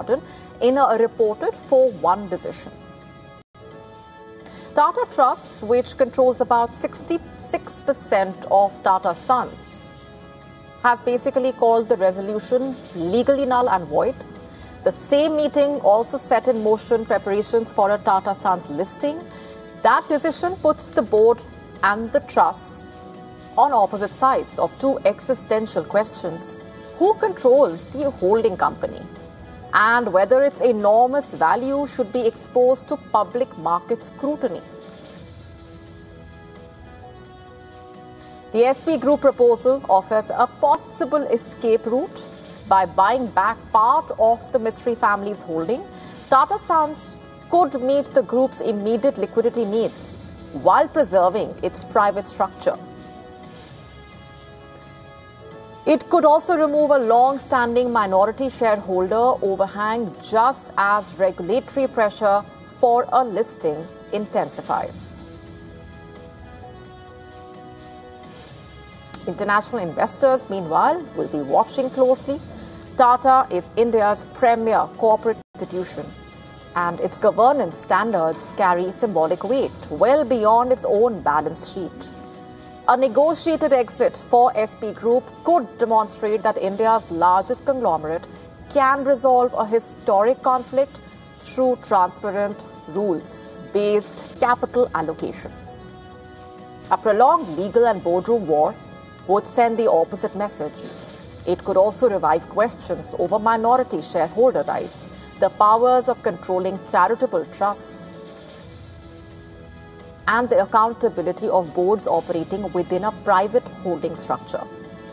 pardon, in a reported 4-1 decision. Tata Trusts, which controls about 66% of Tata Sons, has basically called the resolution legally null and void. The same meeting also set in motion preparations for a Tata Sons listing. That decision puts the board and the trusts on opposite sides of two existential questions. Who controls the holding company? And whether its enormous value should be exposed to public market scrutiny. The SP Group proposal offers a possible escape route by buying back part of the Mistry family's holding. Tata Sons could meet the group's immediate liquidity needs while preserving its private structure. It could also remove a long-standing minority shareholder overhang just as regulatory pressure for a listing intensifies. International investors, meanwhile, will be watching closely. Tata is India's premier corporate institution, and its governance standards carry symbolic weight well beyond its own balance sheet. A negotiated exit for SP Group could demonstrate that India's largest conglomerate can resolve a historic conflict through transparent rules-based capital allocation. A prolonged legal and boardroom war would send the opposite message. It could also revive questions over minority shareholder rights, the powers of controlling charitable trusts, and the accountability of boards operating within a private holding structure.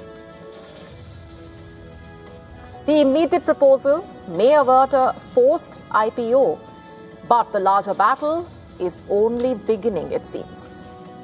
The immediate proposal may avert a forced IPO, but the larger battle is only beginning, it seems.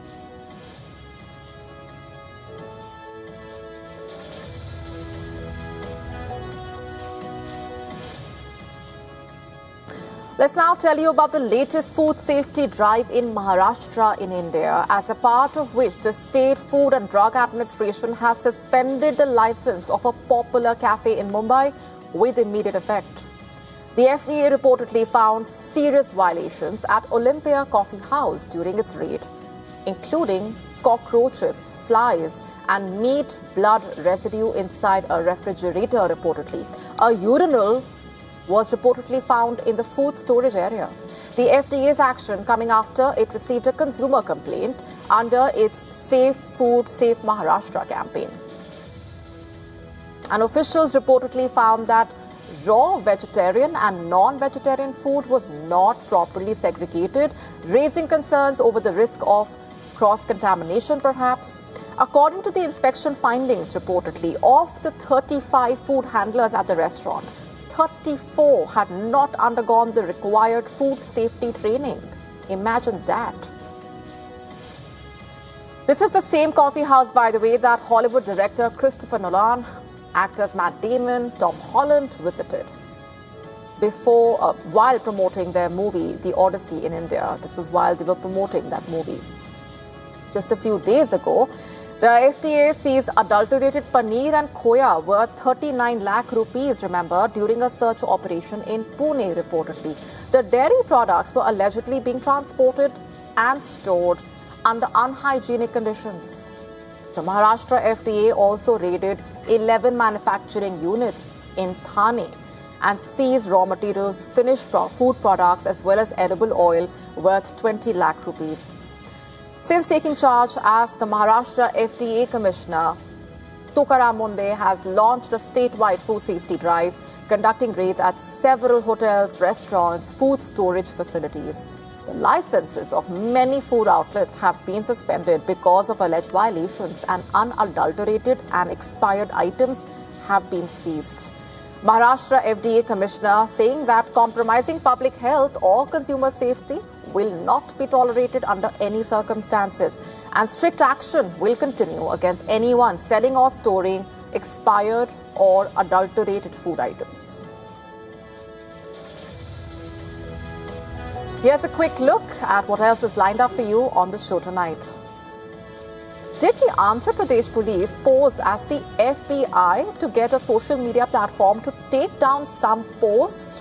Let's now tell you about the latest food safety drive in Maharashtra in India, as a part of which the State Food and Drug Administration has suspended the license of a popular cafe in Mumbai with immediate effect. The FDA reportedly found serious violations at Olympia Coffee House during its raid, including cockroaches, flies, and meat blood residue inside a refrigerator reportedly. A urinal was reportedly found in the food storage area. The FDA's action coming after it received a consumer complaint under its Safe Food, Safe Maharashtra campaign. And officials reportedly found that raw vegetarian and non-vegetarian food was not properly segregated, raising concerns over the risk of cross-contamination perhaps. According to the inspection findings reportedly of the 35 food handlers at the restaurant, 34 had not undergone the required food safety training. Imagine that. This is the same coffee house, by the way, that Hollywood director Christopher Nolan, actors Matt Damon, Tom Holland visited while promoting their movie, The Odyssey, in India. This was while they were promoting that movie. Just a few days ago, the FDA seized adulterated paneer and khoya worth 39 lakh rupees, remember, during a search operation in Pune, reportedly. The dairy products were allegedly being transported and stored under unhygienic conditions. The Maharashtra FDA also raided 11 manufacturing units in Thane and seized raw materials, finished food products, as well as edible oil worth 20 lakh rupees. Since taking charge as the Maharashtra FDA Commissioner, Tukaram Munde has launched a statewide food safety drive, conducting raids at several hotels, restaurants, food storage facilities. The licenses of many food outlets have been suspended because of alleged violations, and unadulterated and expired items have been seized. Maharashtra FDA Commissioner saying that compromising public health or consumer safety will not be tolerated under any circumstances, and strict action will continue against anyone selling or storing expired or adulterated food items. Here's a quick look at what else is lined up for you on the show tonight. Did the Andhra Pradesh police pose as the FBI to get a social media platform to take down some posts